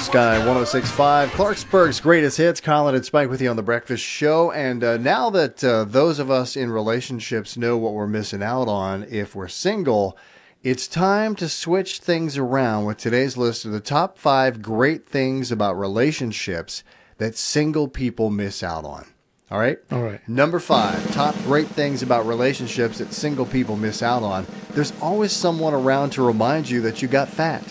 Sky 106.5, Clarksburg's greatest hits. Colin and Spike with you on The Breakfast Show. And now that those of us in relationships know what we're missing out on if we're single, it's time to switch things around with today's list of the top 5 great things about relationships that single people miss out on. All right? All right. Number 5, top great things about relationships that single people miss out on. There's always someone around to remind you that you got fat.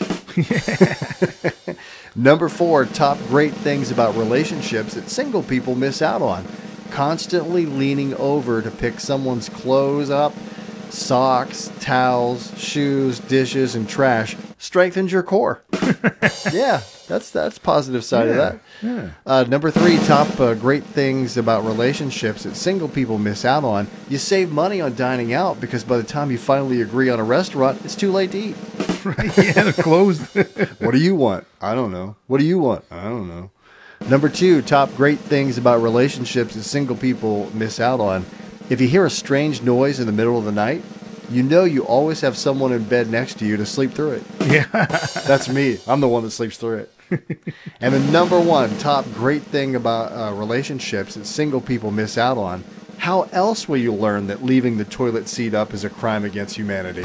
Number 4, top great things about relationships that single people miss out on. Constantly leaning over to pick someone's clothes up, socks, towels, shoes, dishes, and trash strengthens your core. Yeah, that's positive side of that. Yeah. Number 3, top great things about relationships that single people miss out on. You save money on dining out because by the time you finally agree on a restaurant, it's too late to eat. Right. Yeah, they're closed. What do you want? I don't know. What do you want? I don't know. Number 2, top great things about relationships that single people miss out on. If you hear a strange noise in the middle of the night, you know you always have someone in bed next to you to sleep through it. Yeah. That's me. I'm the one that sleeps through it. And the number 1 top great thing about relationships that single people miss out on. How else will you learn that leaving the toilet seat up is a crime against humanity?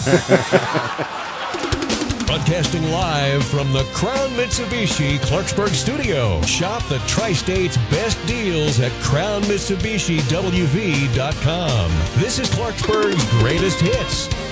Broadcasting live from the Crown Mitsubishi Clarksburg studio. Shop the Tri-State's best deals at CrownMitsubishiWV.com. This is Clarksburg's greatest hits.